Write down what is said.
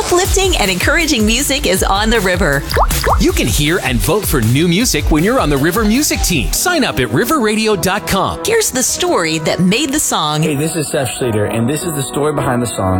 Uplifting and encouraging music is on the river. You can hear and vote for new music when you're on the River Music Team. Sign up at riverradio.com. Here's the story that made the song. Hey, this is Seth Schrader, and this is the story behind the song